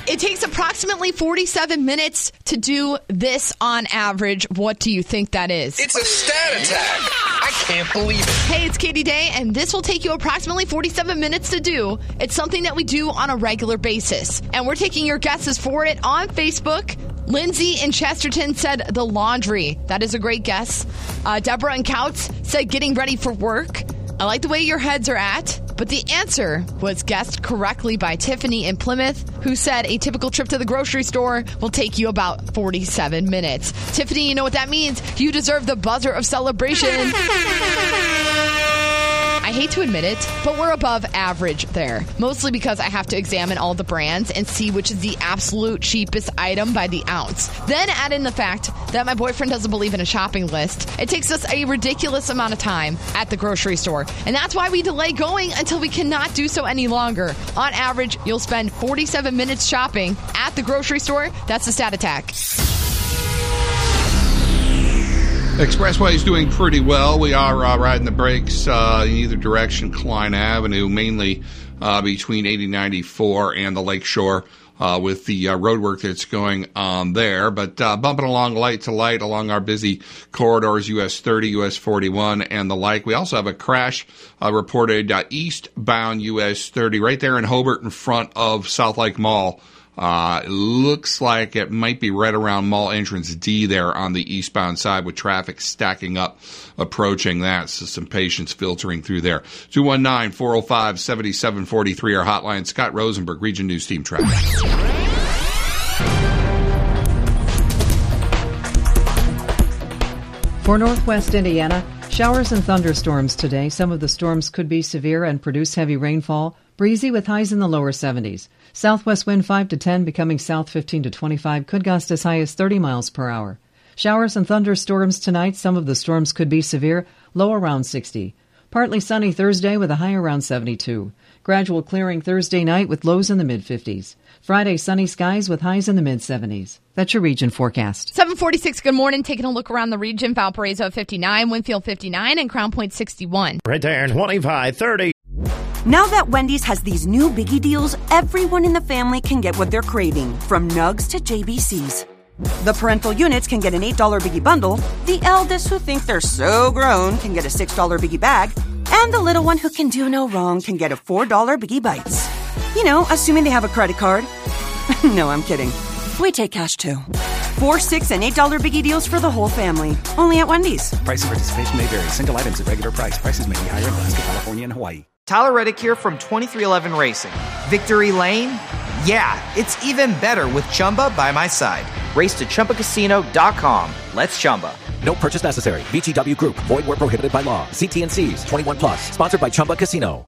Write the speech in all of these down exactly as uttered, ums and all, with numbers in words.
It takes approximately forty-seven minutes to do this on average. What do you think that is? It's a stat attack. I can't believe it. Hey, it's Katie Day, and this will take you approximately forty-seven minutes to do. It's something that we do on a regular basis. And we're taking your guesses for it on Facebook. Lindsay in Chesterton said the laundry. That is a great guess. Uh, Deborah in Couts said getting ready for work. I like the way your heads are at. But the answer was guessed correctly by Tiffany in Plymouth, who said a typical trip to the grocery store will take you about forty-seven minutes. Tiffany, you know what that means. You deserve the buzzer of celebration. I hate to admit it, but we're above average there. Mostly because I have to examine all the brands and see which is the absolute cheapest item by the ounce. Then add in the fact that my boyfriend doesn't believe in a shopping list. It takes us a ridiculous amount of time at the grocery store. And that's why we delay going until we cannot do so any longer. On average, you'll spend forty-seven minutes shopping at the grocery store. That's the Stat Attack. Expressway is doing pretty well. We are uh, riding the brakes uh, in either direction. Klein Avenue, mainly uh, between eighty ninety-four and the Lakeshore uh, with the uh, road work that's going on there. But uh, bumping along light to light along our busy corridors, U S thirty, U S forty-one, and the like. We also have a crash uh, reported uh, eastbound U S thirty right there in Hobart in front of South Lake Mall. Uh, it looks like it might be right around Mall Entrance D there on the eastbound side with traffic stacking up, approaching that. So some patience filtering through there. two one nine, four oh five, seven seven four three, our hotline. Scott Rosenberg, Region News Team Traffic. For Northwest Indiana, showers and thunderstorms today. Some of the storms could be severe and produce heavy rainfall. Breezy with highs in the lower seventies. Southwest wind five to ten, becoming south fifteen to twenty-five, could gust as high as thirty miles per hour. Showers and thunderstorms tonight. Some of the storms could be severe, low around sixty. Partly sunny Thursday with a high around seventy-two. Gradual clearing Thursday night with lows in the mid-fifties. Friday, sunny skies with highs in the mid-seventies. That's your region forecast. seven forty-six, good morning. Taking a look around the region. Valparaiso fifty-nine, Winfield fifty-nine, and Crown Point sixty-one. Right there, twenty-five thirty. Now that Wendy's has these new biggie deals, everyone in the family can get what they're craving, from nugs to J B Cs. The parental units can get an eight dollar biggie bundle, the eldest who think they're so grown can get a six dollar biggie bag, and the little one who can do no wrong can get a four dollar biggie bites. You know, assuming they have a credit card. No, I'm kidding. We take cash too. Four, six, and eight dollar biggie deals for the whole family. Only at Wendy's. Price and participation may vary. Single items at regular price. Prices may be higher in Alaska, California, and Hawaii. Tyler Reddick here from twenty-three eleven Racing. Victory Lane? Yeah, it's even better with Chumba by my side. Race to Chumba Casino dot com. Let's Chumba. No purchase necessary. V G W Group. Void where prohibited by law. See T and C's. twenty-one plus. Sponsored by Chumba Casino.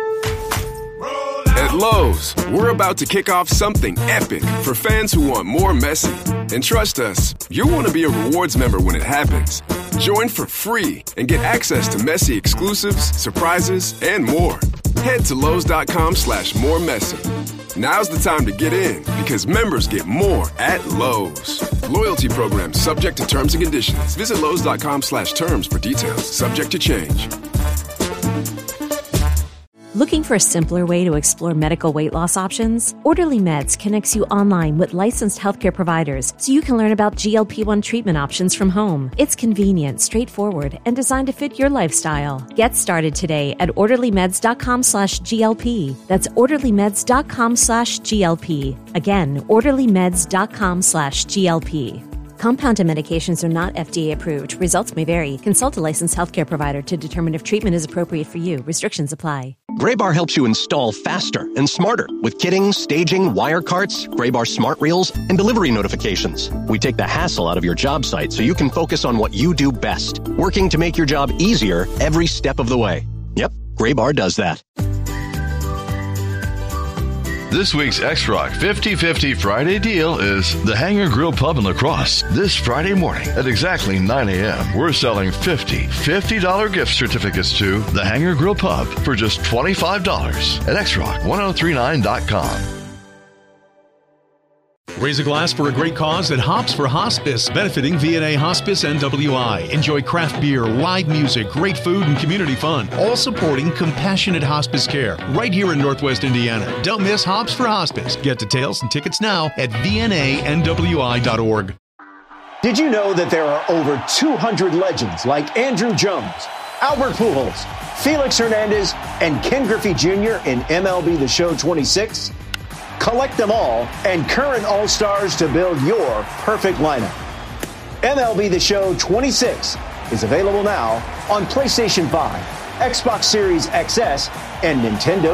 At Lowe's, we're about to kick off something epic for fans who want more Messi. And trust us, you'll want to be a rewards member when it happens. Join for free and get access to Messi exclusives, surprises, and more. Head to Lowe's.com slash more Messi. Now's the time to get in because members get more at Lowe's. Loyalty program subject to terms and conditions. Visit Lowe's.com slash terms for details. Subject to change. Looking for a simpler way to explore medical weight loss options? Orderly Meds connects you online with licensed healthcare providers so you can learn about G L P one treatment options from home. It's convenient, straightforward, and designed to fit your lifestyle. Get started today at orderlymeds.com slash GLP. That's orderlymeds.com slash GLP. Again, orderlymeds.com slash GLP. Compounded medications are not F D A approved. Results may vary. Consult a licensed healthcare provider to determine if treatment is appropriate for you. Restrictions apply. Graybar helps you install faster and smarter with kitting, staging, wire carts, Graybar smart reels, and delivery notifications. We take the hassle out of your job site so you can focus on what you do best, working to make your job easier every step of the way. Yep, Graybar does that. This week's X-Rock fifty fifty Friday deal is the Hangar Grill Pub in La Crosse. This Friday morning at exactly nine a.m., we're selling fifty fifty dollars gift certificates to the Hangar Grill Pub for just twenty-five dollars at X Rock ten thirty-nine dot com. Raise a glass for a great cause at Hops for Hospice, benefiting V N A Hospice N W I. Enjoy craft beer, live music, great food, and community fun, all supporting compassionate hospice care right here in Northwest Indiana. Don't miss Hops for Hospice. Get details and tickets now at V N A N W I dot org. Did you know that there are over two hundred legends like Andrew Jones, Albert Pujols, Felix Hernandez, and Ken Griffey Junior in M L B The Show twenty-six? Collect them all and current All-Stars to build your perfect lineup. M L B The Show twenty-six is available now on PlayStation five, Xbox Series X S, and Nintendo